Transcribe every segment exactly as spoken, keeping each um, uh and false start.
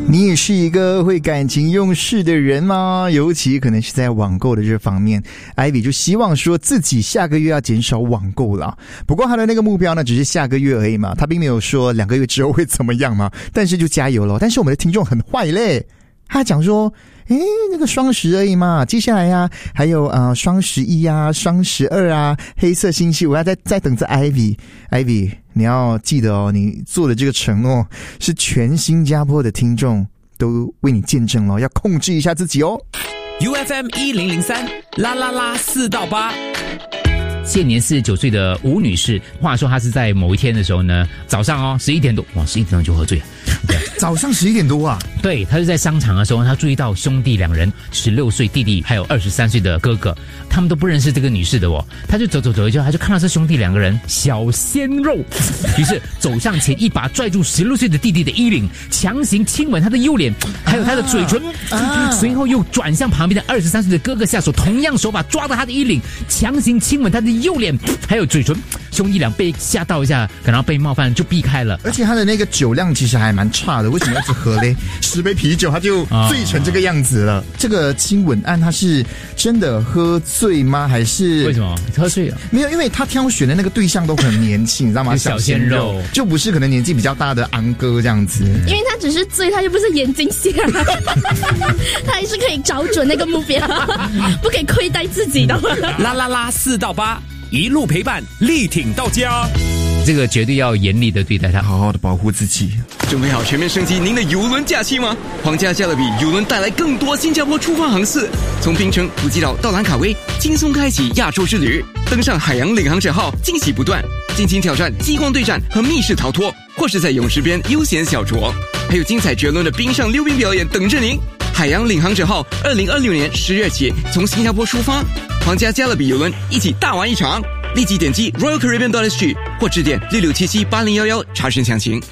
你也是一个会感情用事的人吗？尤其可能是在网购的这方面， Ivy 就希望说自己下个月要减少网购了。不过他的那个目标呢，只是下个月而已嘛，他并没有说两个月之后会怎么样嘛。但是就加油咯。但是我们的听众很坏嘞，他讲说诶，那个双十而已嘛，接下来呀、啊，还有呃双十一啊，双十二啊，黑色星期五要再再等着 Ivy Ivy， 你要记得哦，你做的这个承诺是全新加坡的听众都为你见证了，要控制一下自己哦。 U F M 一零零三啦啦啦四到八。 现年四十九岁的吴女士，话说她是在某一天的时候呢，早上哦十一点多，哇十一点多就喝醉了。 早上十一点多啊？ 对，她是在商场的时候，她注意到兄弟两人，十六岁弟弟还有二十三岁的哥哥，他们都不认识这个女士的哦。她就走走走一圈，她就看到这兄弟两个人小鲜肉，于是走上前一把拽住十六岁的弟弟的衣领，强行亲吻他的右脸，还有他的嘴唇，啊、随后又转向旁边的二十三岁的哥哥下手，同样手把抓到他的衣领，强行亲吻他的右脸还有嘴唇。兄弟俩被吓到一下，可能被冒犯就避开了。 而且他的那个酒量其实还蛮差的，为什么一直喝嘞？十杯啤酒他就醉成这个样子了。啊、这个亲吻案他是真的喝醉吗？还是为什么喝醉了？ 没有，因为他挑选的那个对象都很年轻，你知道吗？ 小鲜肉就不是可能年纪比较大的昂哥这样子。 因为他只是醉，他又不是眼睛瞎，他还是可以找准那个目标，不可以亏待自己的。 啦啦啦四到八。一路陪伴，力挺到家。 这个绝对要严厉的对待他， 好好的保护自己。 准备好全面升级您的邮轮假期吗？皇家加勒比邮轮带来更多新加坡出发航次，从槟城、普吉岛到兰卡威，轻松开启亚洲之旅。登上海洋领航者号，惊喜不断，尽情挑战激光对战和密室逃脱，或是在泳池边悠闲小酌，还有精彩绝伦的冰上溜冰表演等着您。海洋领航者号二零二六年十月起从新加坡出发，皇家加勒比邮轮一起大玩一场。立即点击 Royal Caribbean dot S G 或致电六六七七八零一一查询详情。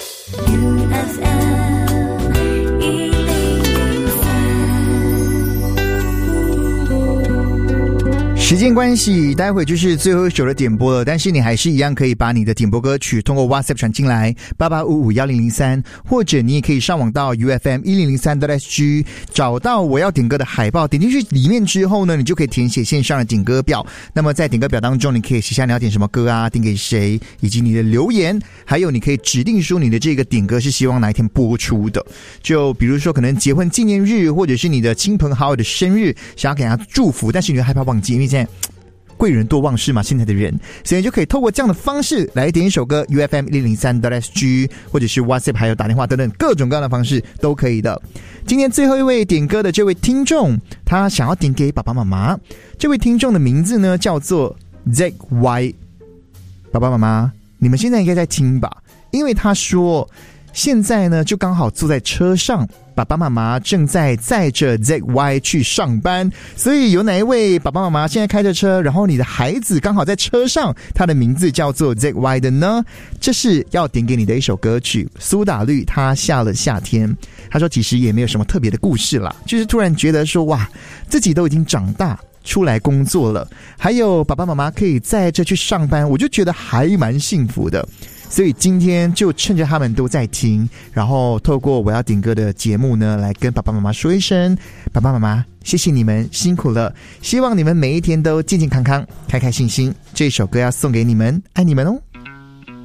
时间关系，待会就是最后一首的点播了，但是你还是一样可以把你的点播歌曲通过 WhatsApp 传进来八八五五一零零三，或者你也可以上网到 U F M 一零零三 dot S G 找到我要点歌的海报，点进去里面之后呢，你就可以填写线上的点歌表。那么在点歌表当中，你可以写下你要点什么歌啊，点给谁，以及你的留言，还有你可以指定说你的这个点歌是希望哪一天播出的。就比如说可能结婚纪念日，或者是你的亲朋好友的生日，想要给他祝福，但是你又害怕忘记，因为现在贵人多忘事嘛，现在的人，所以就可以透过这样的方式来点一首歌 U F M 一零零三 dot S G 或者是 WhatsApp 还有打电话等等各种各样的方式都可以的。今天最后一位点歌的这位听众，他想要点给爸爸妈妈，这位听众的名字呢叫做 Z Y。 爸爸妈妈你们现在应该在听吧，因为他说现在呢就刚好坐在车上，爸爸妈妈正在载着 Z Y 去上班，所以有哪一位爸爸妈妈现在开着车，然后你的孩子刚好在车上，他的名字叫做 Z Y 的呢？这是要点给你的一首歌曲，苏打绿他下了夏天。他说其实也没有什么特别的故事啦，就是突然觉得说哇，自己都已经长大出来工作了，还有爸爸妈妈可以载着去上班，我就觉得还蛮幸福的。所以今天就趁着他们都在听，然后透过我要点歌的节目呢，来跟爸爸妈妈说一声，爸爸妈妈谢谢你们辛苦了，希望你们每一天都健健康康开开心心，这首歌要送给你们，爱你们哦。